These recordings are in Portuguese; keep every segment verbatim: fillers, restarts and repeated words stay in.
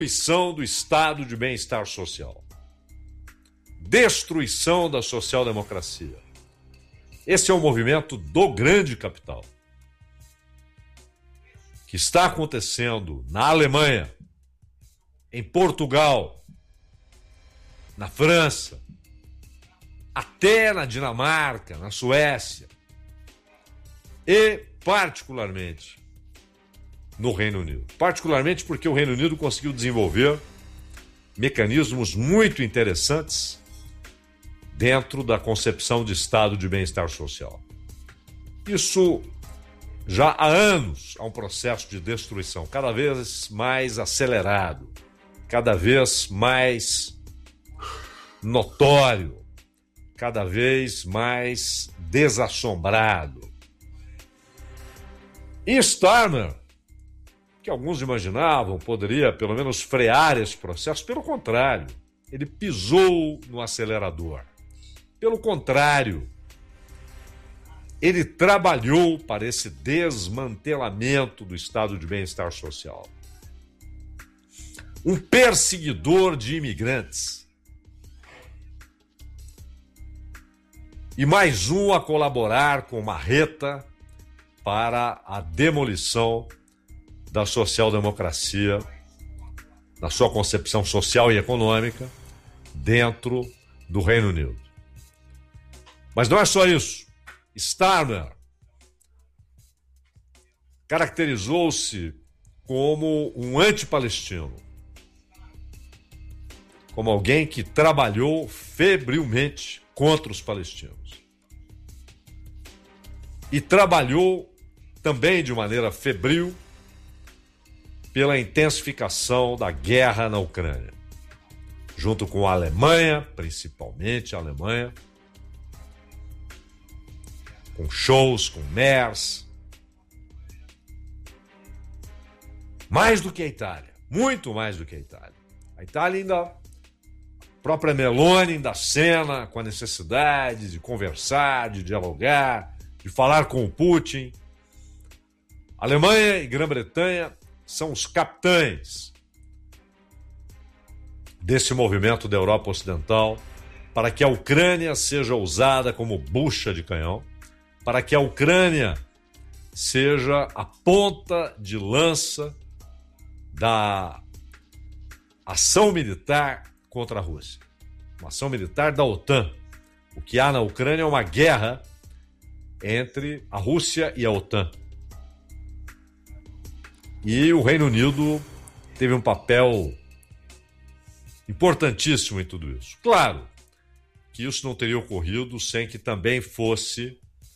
Destruição do Estado de bem-estar social. Destruição da social-democracia. Esse é o movimento do grande capital, que está acontecendo na Alemanha, em Portugal, na França, até na Dinamarca, na Suécia e, particularmente, no Reino Unido. Particularmente porque o Reino Unido conseguiu desenvolver mecanismos muito interessantes dentro da concepção de estado de bem-estar social. Isso já há anos há um processo de destruição cada vez mais acelerado, cada vez mais notório, cada vez mais desassombrado. E Starmer, que alguns imaginavam poderia pelo menos frear esse processo, pelo contrário, ele pisou no acelerador. Pelo contrário, ele trabalhou para esse desmantelamento do estado de bem-estar social. Um perseguidor de imigrantes. E mais um a colaborar com marreta para a demolição da social-democracia, na sua concepção social e econômica, dentro do Reino Unido. Mas não é só isso. Starmer caracterizou-se como um antipalestino, como alguém que trabalhou febrilmente contra os palestinos. E trabalhou também de maneira febril pela intensificação da guerra na Ucrânia, junto com a Alemanha, principalmente a Alemanha, com shows, com Merz, mais do que a Itália, muito mais do que a Itália. A Itália ainda, a própria Meloni ainda acena com a necessidade de conversar, de dialogar, de falar com o Putin. A Alemanha e Grã-Bretanha são os capitães desse movimento da Europa Ocidental para que a Ucrânia seja usada como bucha de canhão, para que a Ucrânia seja a ponta de lança da ação militar contra a Rússia. Uma ação militar da OTAN. O que há na Ucrânia é uma guerra entre a Rússia e a OTAN. E o Reino Unido teve um papel importantíssimo em tudo isso. Claro que isso não teria ocorrido sem que também fosse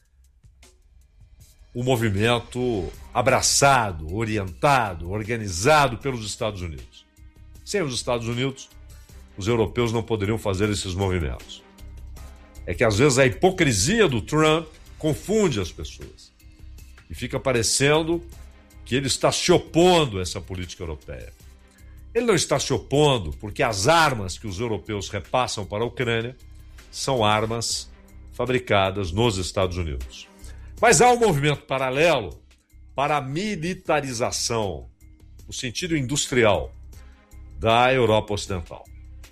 o movimento abraçado, orientado, organizado pelos Estados Unidos. Sem os Estados Unidos, os europeus não poderiam fazer esses movimentos. É que às vezes a hipocrisia do Trump confunde as pessoas e fica parecendo que ele está se opondo a essa política europeia. Ele não está se opondo porque as armas que os europeus repassam para a Ucrânia são armas fabricadas nos Estados Unidos. Mas há um movimento paralelo para a militarização, no sentido industrial, da Europa Ocidental.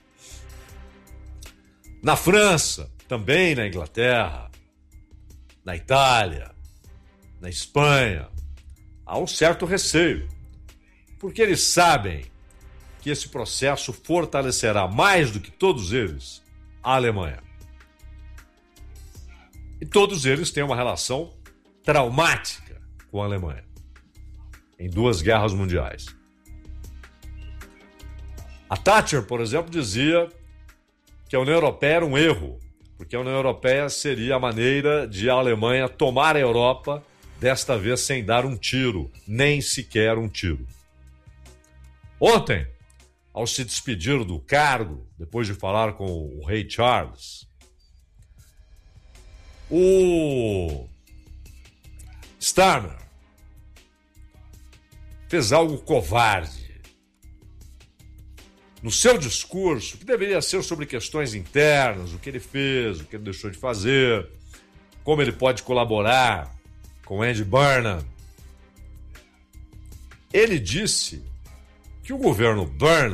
Na França, também na Inglaterra, na Itália, na Espanha, há um certo receio, porque eles sabem que esse processo fortalecerá mais do que todos eles a Alemanha. E todos eles têm uma relação traumática com a Alemanha, em duas guerras mundiais. A Thatcher, por exemplo, dizia que a União Europeia era um erro, porque a União Europeia seria a maneira de a Alemanha tomar a Europa, desta vez sem dar um tiro, nem sequer um tiro. Ontem, ao se despedir do cargo, depois de falar com o rei Charles, o Starmer fez algo covarde. No seu discurso, que deveria ser sobre questões internas, o que ele fez, o que ele deixou de fazer, como ele pode colaborar com Andy Burnham, ele disse que o governo Burnham